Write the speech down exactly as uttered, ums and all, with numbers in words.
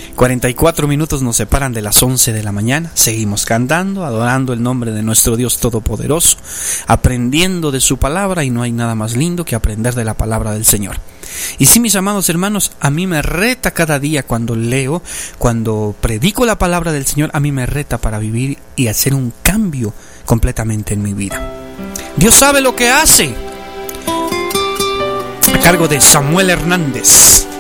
cuarenta y cuatro minutos nos separan de las once de la mañana. Seguimos cantando, adorando el nombre de nuestro Dios Todopoderoso, aprendiendo de su palabra, y no hay nada más lindo que aprender de la palabra del Señor. Y sí, mis amados hermanos, a mí me reta cada día cuando leo, cuando predico la palabra del Señor, a mí me reta para vivir y hacer un cambio completamente en mi vida. Dios sabe lo que hace. A cargo de Samuel Hernández.